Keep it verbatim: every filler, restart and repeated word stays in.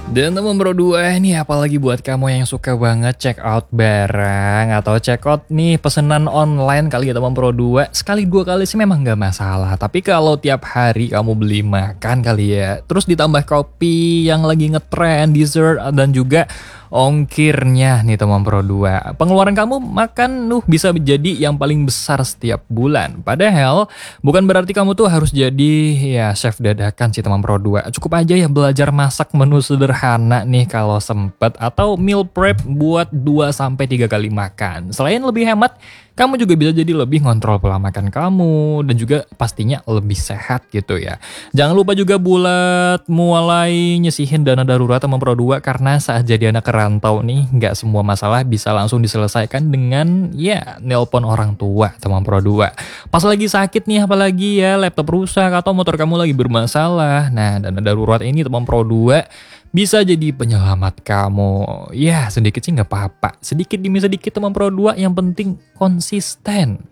Dan teman Bro dua nih, apalagi buat kamu yang suka banget check out barang atau check out nih pesanan online kali ya teman Bro dua. Sekali dua kali sih memang gak masalah, tapi kalau tiap hari kamu beli makan kali ya, terus ditambah kopi yang lagi ngetrend, dessert, dan juga ongkirnya nih teman Pro dua. Pengeluaran kamu makan nuh bisa jadi yang paling besar setiap bulan. Padahal bukan berarti kamu tuh harus jadi ya chef dadakan sih teman Pro dua. Cukup aja ya belajar masak menu sederhana nih kalau sempet, atau meal prep buat dua sampai tiga kali makan. Selain lebih hemat, kamu juga bisa jadi lebih ngontrol pola makan kamu dan juga pastinya lebih sehat gitu ya. Jangan lupa juga buat mulai nyisihin dana darurat teman Pro dua, karena saat jadi anak rantau nih nggak semua masalah bisa langsung diselesaikan dengan ya nelpon orang tua teman Pro dua. Pas lagi sakit nih, apalagi ya laptop rusak atau motor kamu lagi bermasalah. Nah, dana darurat ini teman Pro dua bisa jadi penyelamat kamu. Ya sedikit sih nggak apa-apa, sedikit demi sedikit teman Pro dua, yang penting konsisten.